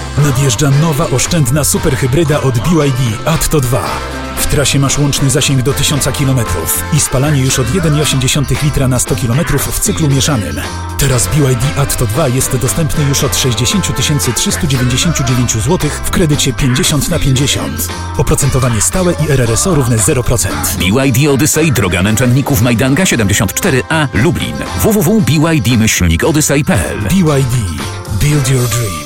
Nadjeżdża nowa oszczędna superhybryda od BYD Atto 2. W trasie masz łączny zasięg do 1000 km i spalanie już od 1,8 litra na 100 km w cyklu mieszanym. Teraz BYD Atto 2 jest dostępny już od 60 399 zł w kredycie 50/50. Oprocentowanie stałe i RRSO równe 0%. BYD Odyssey, droga Męczenników Majdanka 74A, Lublin. www.byd-odyssey.pl. BYD. Build your dream.